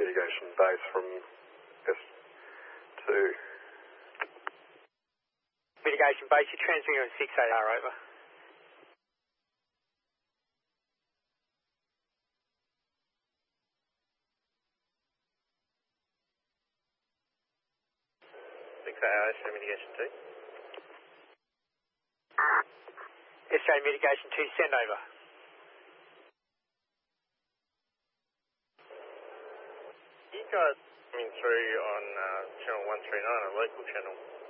mitigation base from S2. Mitigation base, you're transmitting on 68R, over. Mitigation 2. SJ Mitigation 2, send over. You guys coming through on channel 139, a local channel.